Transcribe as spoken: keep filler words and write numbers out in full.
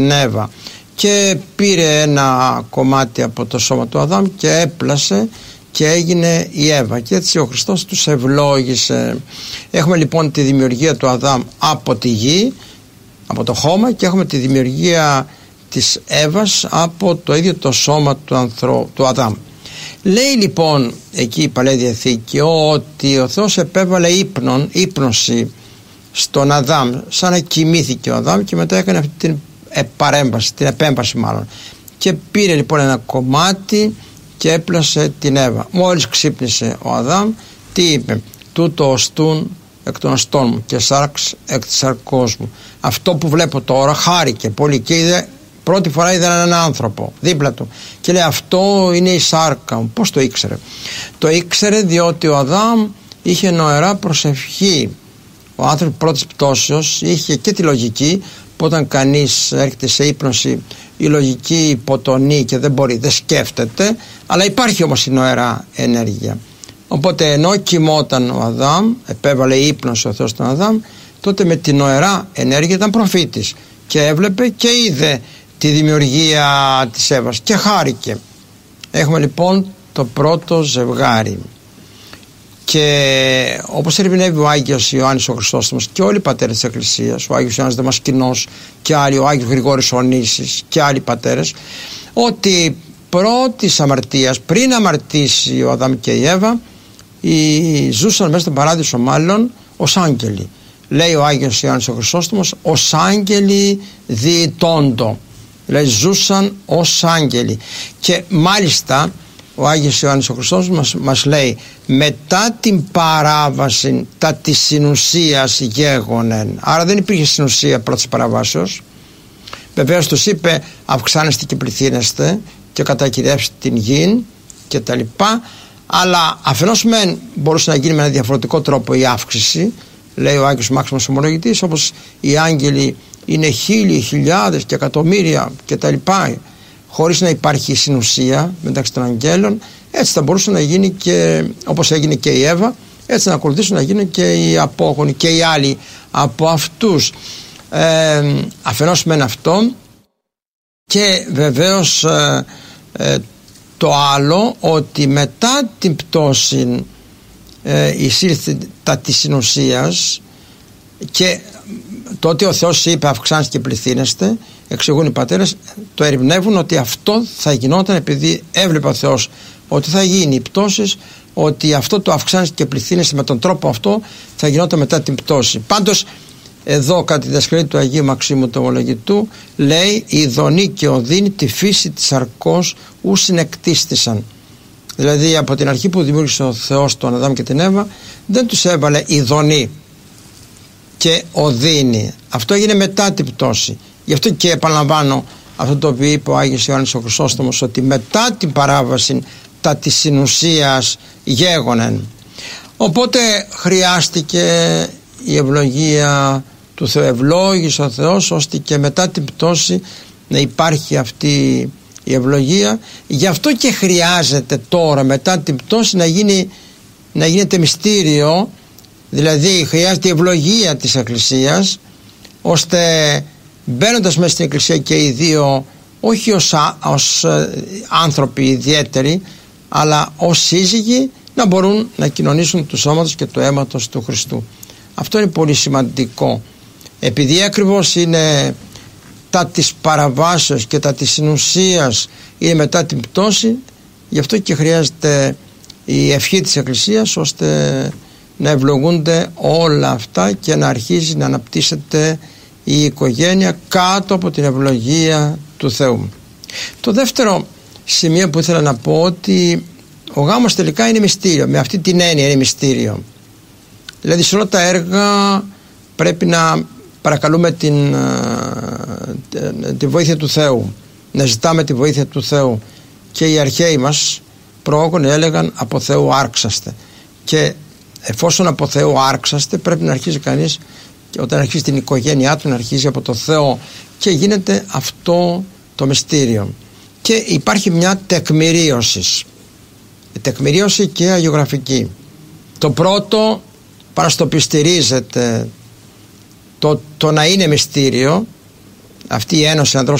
Εύα και πήρε ένα κομμάτι από το σώμα του Αδάμ και έπλασε και έγινε η Εύα, και έτσι ο Χριστός τους ευλόγησε. Έχουμε λοιπόν τη δημιουργία του Αδάμ από τη γη, από το χώμα, και έχουμε τη δημιουργία της Εύας από το ίδιο το σώμα του, ανθρω... του Αδάμ. Λέει λοιπόν εκεί η Παλαιά Διαθήκη ότι ο Θεός επέβαλε ύπνον, ύπνωση στον Αδάμ, σαν να κοιμήθηκε ο Αδάμ, και μετά έκανε αυτή την επαρέμβαση, την επέμβαση μάλλον, και πήρε λοιπόν ένα κομμάτι και έπλασε την Εύα. Μόλις ξύπνησε ο Αδάμ, τι είπε? Τούτο οστούν εκ των οστών μου και σάρξ εκ της σαρκός μου. Αυτό που βλέπω τώρα, χάρηκε πολύ και είδε, πρώτη φορά είδε έναν άνθρωπο δίπλα του και λέει, αυτό είναι η σάρκα μου. Πώς το ήξερε? Το ήξερε διότι ο Αδάμ είχε νοερά προσευχή. Ο άνθρωπος πρώτης πτώσεως είχε και τη λογική, που όταν κανείς έρχεται σε ύπνωση η λογική υποτονεί και δεν μπορεί, δεν σκέφτεται, αλλά υπάρχει όμως η νοερά ενέργεια. Οπότε ενώ κοιμόταν ο Αδάμ, επέβαλε ύπνος ο Θεός τον Αδάμ, τότε με την νοερά ενέργεια ήταν προφήτης και έβλεπε και είδε τη δημιουργία της Εύας και χάρηκε. Έχουμε λοιπόν το πρώτο ζευγάρι. Και όπως ερμηνεύει ο Άγιος Ιωάννης ο Χρυσόστομος και όλοι οι πατέρες της Εκκλησίας, ο Άγιος Ιωάννης Δαμασκηνός και άλλοι, ο Άγιος Γρηγόρης ο Νήσης και άλλοι πατέρες, ότι πρώτης αμαρτίας, πριν αμαρτήσει ο Αδάμ και η Εύα, οι ζούσαν μέσα στον παράδεισο μάλλον ως άγγελοι. Λέει ο Άγιος Ιωάννης ο Χρυσόστομος, ως άγγελοι διητώντο. Δηλαδή ζούσαν ως άγγελοι. Και μάλιστα ο Άγιος Ιωάννης ο Χριστός μας, μας λέει, μετά την παράβαση τα της συνουσίας γέγονεν. Άρα δεν υπήρχε συνουσία πρώτης παραβάσεως. Βεβαίως τους είπε, αυξάνεστε και πληθύνεστε και κατακυριεύστε την γη και τα λοιπά, αλλά αφενός μεν μπορούσε να γίνει με ένα διαφορετικό τρόπο η αύξηση, λέει ο Άγιος Μάξιμος Ομολογητής, όπως οι άγγελοι είναι χίλιοι, χιλιάδες και εκατομμύρια και τα λοιπά, χωρίς να υπάρχει συνουσία μεταξύ των αγγέλων. Έτσι θα μπορούσε να γίνει και, όπως έγινε και η Εύα, έτσι να ακολουθήσουν να γίνουν και οι απόγονοι και οι άλλοι από αυτούς. Ε, αφενός μεν αυτό, και βεβαίως ε, ε, το άλλο, ότι μετά την πτώση ε, εισήλθε τα της συνουσίας, και τότε ο Θεός είπε αυξάνεστε και πληθύνεστε, εξηγούν οι πατέρες, το ερευνεύουν ότι αυτό θα γινόταν επειδή έβλεπε ο Θεός ότι θα γίνει η πτώση, ότι αυτό το αυξάνεστε και πληθύνεστε με τον τρόπο αυτό θα γινόταν μετά την πτώση. Πάντως εδώ κατά τη διδασκαλία του Αγίου Μαξίμου του Ομολογητού λέει, η ειδονή και οδύνη τη φύση της σαρκός ου συνεκτίστησαν. Δηλαδή από την αρχή που δημιούργησε ο Θεός τον Αδάμ και την Εύα, δεν τους έβαλε ειδονή και οδύνη. Αυτό έγινε μετά την πτώση. Γι' αυτό και επαναλαμβάνω αυτό το οποίο είπε ο Άγιος Ιωάννης ο Χρυσόστομος, ότι μετά την παράβαση τα της συνουσίας γέγονεν. Οπότε χρειάστηκε η ευλογία του Θεού, ευλόγησε ο Θεός ώστε και μετά την πτώση να υπάρχει αυτή η ευλογία. Γι' αυτό και χρειάζεται τώρα μετά την πτώση να, γίνει, να γίνεται μυστήριο, δηλαδή χρειάζεται η ευλογία της Εκκλησίας, ώστε μπαίνοντας μέσα στην Εκκλησία και οι δύο, όχι ως, ως άνθρωποι ιδιαίτεροι, αλλά ως σύζυγοι, να μπορούν να κοινωνήσουν του σώματος και του αίματος του Χριστού. Αυτό είναι πολύ σημαντικό, επειδή ακριβώς είναι τα της παραβάσεως και τα της συνουσίας είναι μετά την πτώση. Γι' αυτό και χρειάζεται η ευχή της Εκκλησίας, ώστε να ευλογούνται όλα αυτά και να αρχίζει να αναπτύσσεται η οικογένεια κάτω από την ευλογία του Θεού. Το δεύτερο σημείο που ήθελα να πω, ότι ο γάμος τελικά είναι μυστήριο, με αυτή την έννοια είναι μυστήριο. Δηλαδή σε όλα τα έργα πρέπει να παρακαλούμε την, τη βοήθεια του Θεού, να ζητάμε τη βοήθεια του Θεού, και οι αρχαίοι μας πρόγονοι έλεγαν από Θεού άρξαστε, και εφόσον από Θεού άρξαστε πρέπει να αρχίζει κανείς, και όταν αρχίζει την οικογένειά του να αρχίζει από το Θεό, και γίνεται αυτό το μυστήριο. Και υπάρχει μια τεκμηρίωση, η τεκμηρίωση και αγιογραφική. Το πρώτο παραστοπιστηρίζεται το, το να είναι μυστήριο, αυτή η ένωση ανδρός